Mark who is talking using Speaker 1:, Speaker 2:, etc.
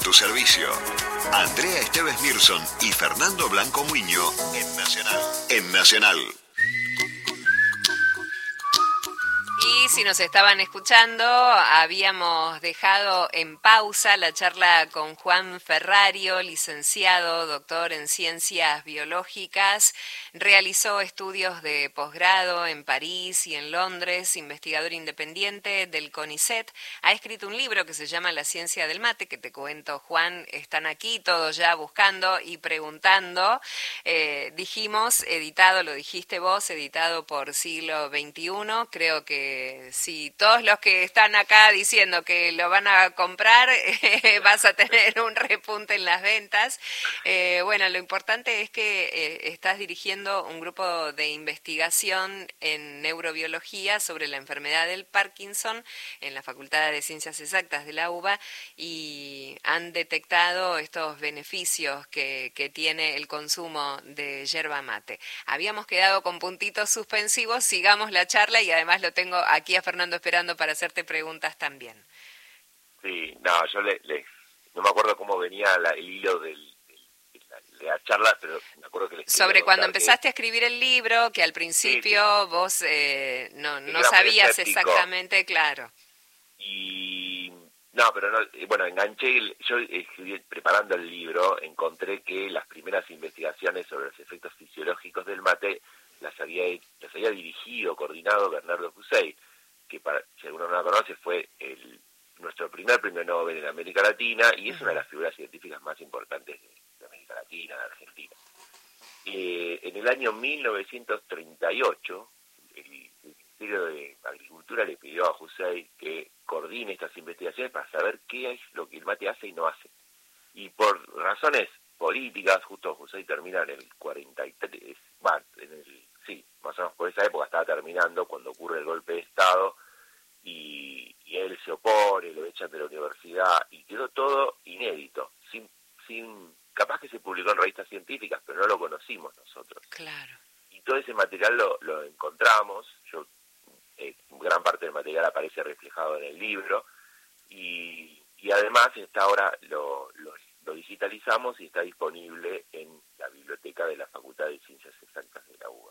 Speaker 1: tu servicio. Andrea Esteves Mirson y Fernando Blanco Muiño en Nacional. En Nacional.
Speaker 2: Y si nos estaban escuchando, habíamos dejado en pausa la charla con Juan Ferrario, licenciado, doctor en Ciencias Biológicas. Realizó estudios de posgrado en París y en Londres, investigador independiente del CONICET. Ha escrito un libro que se llama La Ciencia del Mate, que te cuento, Juan, están aquí todos ya buscando y preguntando. Dijimos, editado, lo dijiste vos, editado por Siglo XXI. Creo que si todos los que están acá diciendo que lo van a comprar, vas a tener un repunte en las ventas. Bueno, lo importante es que estás dirigiendo un grupo de investigación en neurobiología sobre la enfermedad del Parkinson en la Facultad de Ciencias Exactas de la UBA y han detectado estos beneficios que tiene el consumo de yerba mate. Habíamos quedado con puntitos suspensivos, sigamos la charla y además lo tengo aquí a Fernando esperando para hacerte preguntas también.
Speaker 3: Sí, no, yo no me acuerdo cómo venía el hilo de la charla, pero me acuerdo que les
Speaker 2: sobre cuando empezaste a escribir el libro, que al principio vos no sabías exactamente, claro.
Speaker 3: Y no, pero no, bueno, enganché, yo escribí, preparando el libro, encontré que las primeras investigaciones sobre los efectos fisiológicos del mate las había dirigido, coordinado Bernardo Fusey, que si alguno no la conoce fue nuestro primer premio Nobel en América Latina y es una de las figuras científicas más importantes de América Latina, de Argentina. En el año 1938, el Ministerio de Agricultura le pidió a Fusey que coordine estas investigaciones para saber qué es lo que el mate hace y no hace. Y por razones políticas, justo Fusey termina en el 43, más o menos por esa época estaba terminando cuando ocurre el golpe de Estado y él se opone, lo echan de la universidad y quedó todo inédito, sin capaz que se publicó en revistas científicas, pero no lo conocimos nosotros.
Speaker 2: Claro.
Speaker 3: Y todo ese material lo encontramos, gran parte del material aparece reflejado en el libro y además ahora lo digitalizamos y está disponible en la biblioteca de la Facultad de Ciencias